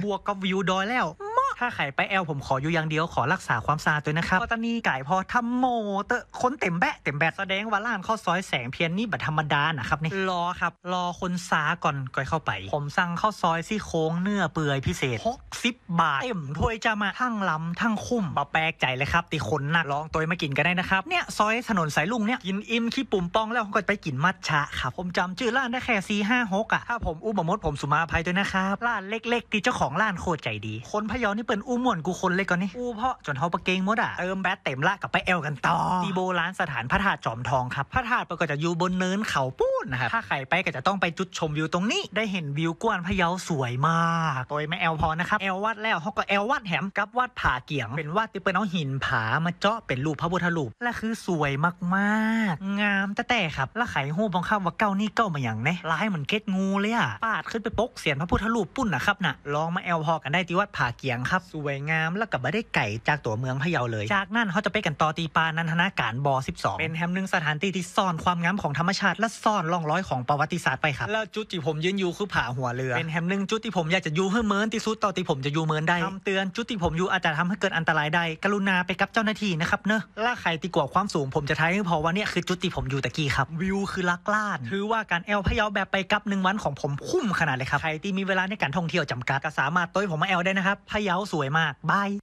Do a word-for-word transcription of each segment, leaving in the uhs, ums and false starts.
วกกับวิวดอยแล้วถ้าไข่ไปแอลผมขออยู่อย่างเดียวขอรักษาความสะอาดด้วยนะครับเพราะตอนนี้ไก่พอทำโมเตอคนเต็มแบะเต็มแบะแสดงว่าร้านข้าวซอยแสงเพียรนี่บัดธรรมดานะครับนี่รอครับรอคนซาก่อนก่อยเข้าไปผมสั่งข้าวซอยซี่โครงเนื้อเปื่อยพิเศษหกสิบบาทเต็มถ้วยจะมาทั้งลำทั้งคุ้มบะแปลกใจเลยครับตีคนนักลองตัวมากินกันได้นะครับเนี่ยซอยถนนสายลุงเนี่ยกินอิ่มขี้ปุ่มปองแล้วก็ไปกินมัทฉะครับผมจำชื่อร้านได้แค่สี่ห้าหกอ่ะถ้าผมอู้บมดผมสุมาภัยด้วยนะครับร้านเล็กๆที่เจ้าของร้านโคตรใจดีคนพะเยานี่เป็นอู้ม่วนกูคนเลยก่อนนี่อู้เพราะจนเฮาปะเกงมดอ่ะเติมแบตเต็มละกับไปแอลกันต่อที่โบราณสถานพระธาตุจอมทองครับพระธาตุก็จะอยู่บนเนินเขาปูนนะครับถ้าใครไปก็จะต้องไปจุดชมวิวตรงนี้ได้เห็นวิวกว้านพะเยาสวยมากโดยไม่แอลพอนะครับแอลวัดแล้วเขาก็แอลวัดแถมกับวัดผาเกียงเป็นวัดที่เปิ้นเอาหินผามาเจาะเป็นรูปพระพุทธรูปและคือสวยมากๆงามแต่แต่ครับแล้วไข่หูบังคับว่าเก้านี่เก้ามาอย่างเนะลายเหมือนเกล็ดงูเลยอ่ะปาดขึ้นไปปกเสียนพระพุทธรูปปุ้นนะครับน่ะลองมาแอลพอกันได้ที่วัดผาเกียงครับสวยงามแล้วก็ไม่ได้ไก่จากตัวเมืองพะเยาเลยจากนั้นเขาจะไปกันต่อตีปานันทนาการบสิบสองเป็นแห่งหนึ่งสถานที่ที่ซ่อนความงามของธรรมชาติและซ่อนร่องรอยของประวัติศาสตร์ไปครับแล้วจุดที่ผมยืนอยู่คือผาหัวเรือเป็นแห่งหนึ่งจุดที่ผมอยากจะอยู่ให้เมินที่สุดต่อที่ผมจะอยู่เมินได้คำเตือนจุดที่ผมอยู่อาจจะทำให้เกิดอันตรายได้กรุณาไปกับเจ้าหน้าที่นะครับเนอะล่าใครตีกว่าความสูงผมจะทายให้พอว่าเนี่ยคือจุดที่ผมอยู่ตะกี้ครับวิวคือลักล้านถือว่าการแอลพะเยาแบบไปกับหนึ่งวันของผมคุ้มขนาดเลยครับใครที่มีเวลาในการท่องเที่ยวจำกัดก็สามารถต้อยผมมาแอลได้นะครับพะเยาสวยมากบาย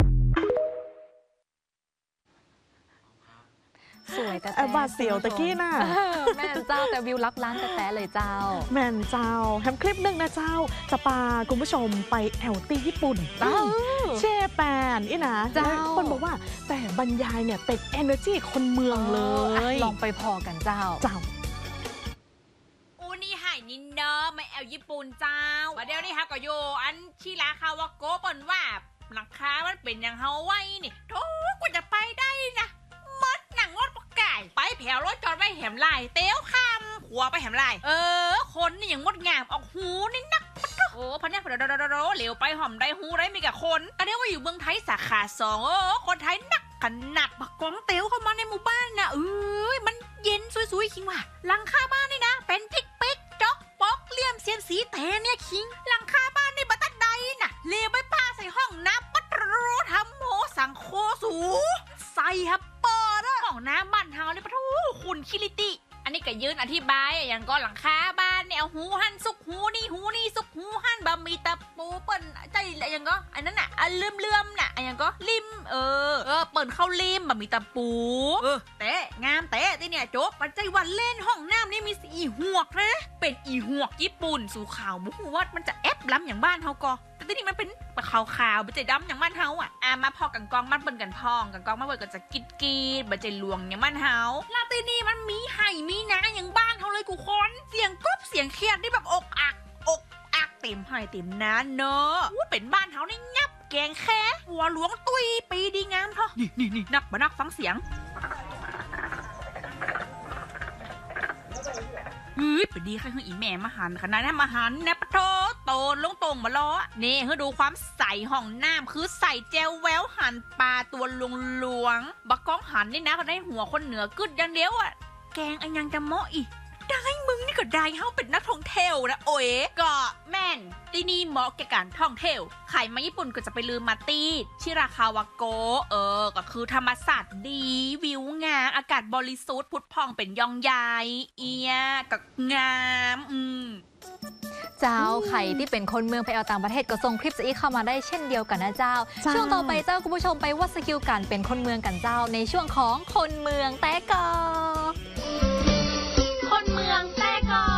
สวยแต่บาดเสียวตะกี้น่ะแม่เจ้าแต่วิวลักล้านแต่แต่เลยเจ้าแม่เจ้าแฮมคลิปหนึ่งนะเจ้าจะพาคุณผู้ชมไปแอลตี้ญี่ปุ่นเชแปนอีนะเจ้าคนบอกว่าแต่บรรยายเนี่ยเป็น energy คนเมืองเลยลองไปพอกันเจ้าเจ้าอูนี่หายนินเนอร์ไม่แอลญี่ปุ่นเจ้ามาเดี๋ยวนี้ฮะก็โยอันชิราคาวาโกะปนว่าหลังคามันเป็นอย่างเฮาไว้นี่โธ่กว่าจะไปได้นะมดหนังงดปกไก่ไปแผวรถจอดไว้แหมลายเตี้ยวคำหัวไปแหมลายเออคนนี่อย่างงดงามออกหูนี่นักโอ้พันเนี่ยโดโดโดโดเหลวไปหอมได้หูได้มีกับคนอันนี้ว่าอยู่เมืองไทยสาขาสองโอ้คนไทยนักขนาดบักกองเตี้ยวเข้ามาในหมู่บ้านนะเอ้ยมันเย็นสวยๆคิงว่ะหลังคาบ้านนี่นะเป็นติ๊กปิ๊กจ๊อกป๊อกเลี่ยมเซียมสีเตเนี่ยคิงหลังคาบ้านนี่บัตัดใดน่ะเลวไปป้าใส่ห้องน้ำปัดรู้ทำโมสังโคสูใส่ฮับเปิดห้องน้ำบ้านเฮาเลยปะทูคุณคิริติอันนี้ก็ยืนอธิบายอย่างก็หลังคาบ้านเนี่ยหูหันสุกหูนี่หูนี่สุกหูหันบะมีตะปูเปิ้นใจอะไรอย่างก็อันนั้นน่ะอันเลื่อมเลื่อมน่ะอันอย่างก็ริมเออเออเปิ้นเข้าริมบะมีตะปูเออแต่งามแต่ที่เนี่ยโจ๊กปัจจัยวันเล่นห้องน้ำนี่มีอีหวกนะเป็นอีหวกญี่ปุ่นสู่ข่าวมุกวัดมันจะแอบล้ำอย่างบ้านเฮาก็แต่ที่นี่มันเป็นปะขาวๆมันจะดำอย่างบ้านเฮาอ่ะอ่ะมาพอกันกองมันเปิ้นกันพองกันกองมาเปิ้นก็จะกิดกีดบัจจัยหลวงอย่างบ้านเฮาลาตีนี่มันมีไห่มีนะอย่างบ้านเฮาเลยกูคนเสียงกบเสียงเครียดนี่แบบอกอักอกอักเต็มไห่เต็มน้าเนอะว่าเป็นบ้านเฮานี่งับแกงแค่หัวหลวงตุยปีดีงามเถอะนี่นี่นี่นักบ่นักฟังเสียงเฮ้ยไปดีค่ะคืออีแม่มาหันขนาดนั้นมาหันนะปะโถโตลงตรงมาล้อนี่เฮ้ยดูความใสห้องน้ำคือใส่เจลแววหันปลาตัวลวงลวงบักก้องหันนี่นะก็ได้หัวคนเหนือกึดอย่างเดียวอ่ะแกงอันยังจะเหมาะอีกได้มึงนี่ก็ได้เฮาเป็นนักท่องเที่ยวนะโอ้ยก็แม่นที่นี่เหมาะแก่การท่องเที่ยวใครมาญี่ปุ่นก็จะไปลืมมาตีชิราคาวาโกะเออก็คือธรรมศาสตร์ดีวิวงามอากาศบริสุทธิ์พุทธพองเป็นยองใหญ่เอียกับงามอืมเจ้าใครที่เป็นคนเมืองไปเอาต่างประเทศก็ส่งคลิปจะอีกเข้ามาได้เช่นเดียวกันนะเจ้าช่วงต่อไปเจ้าคุณผู้ชมไปวัดสกิลกันเป็นคนเมืองกันเจ้าในช่วงของคนเมืองแต่กอคนเมืองแต่กอ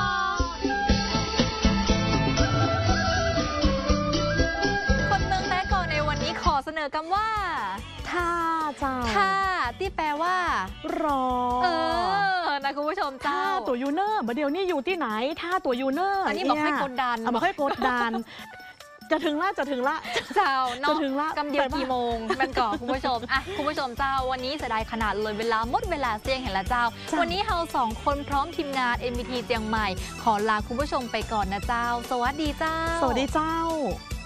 คนเมืองแต่กอในวันนี้ขอเสนอคำว่าท่าเจ้าท่าที่แปลว่ารอเออนะคุณผู้ชมเจ้าตัวยูเนอร์เดี๋ยวนี้อยู่ที่ไหนท่าตัวยูเนอร์อันนี้บอกให้กดดันบอกให้กดดันจะถึงละจะถึงละเจ้าจะถึงละกำเดียวกี่โมงมันก่อคุณผู้ชมอ่ะคุณผู้ชมเจ้าวันนี้เสียดายขนาดเลยเวลาหมดเวลาเสี่ยงเห็นละเจ้าวันนี้เราสองคนพร้อมทีมงาน เอ็ม บี ที เจียงใหม่ขอลาคุณผู้ชมไปก่อนนะเจ้าสวัสดีเจ้าสวัสดีเจ้า